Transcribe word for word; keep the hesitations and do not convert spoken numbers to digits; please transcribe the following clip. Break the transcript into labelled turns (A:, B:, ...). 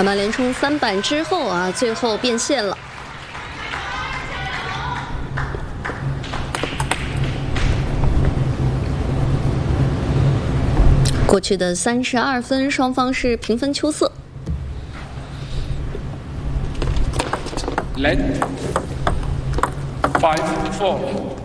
A: 卡纳连冲三板之后啊，最后变现了。过去的三十二分，双方是平分秋色。
B: Let five four。